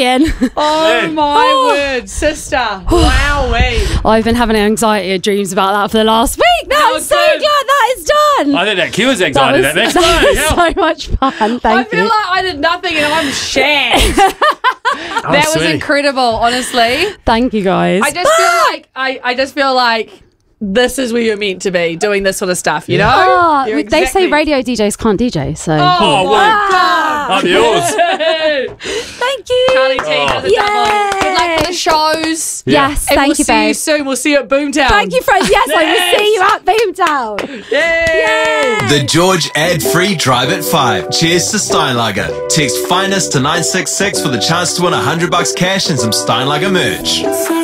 again. Oh my word, sister. Wowee. I've been having anxiety dreams about that for the last week. Now I'm so glad that is done. I think that cures anxiety. That makes that was so much fun. Thank I you. feel like I did nothing and I'm shagged. That was incredible, honestly. Thank you, guys. I just feel like this is where you're meant to be, doing this sort of stuff, you know? Oh, they say radio DJs can't DJ, so. Oh, well, I'm yours. Thank you. Carly T does a double. Good luck for the shows. Yeah. Yes, And thank we'll you, see you babe. soon. We'll see you at Boomtown. Thank you, friends. Yes, I will see you at Boomtown. Yay! The George ad-free Drive at 5. Cheers to Steinlager. Text FINEST to 966 for the chance to win $100 cash and some Steinlager merch.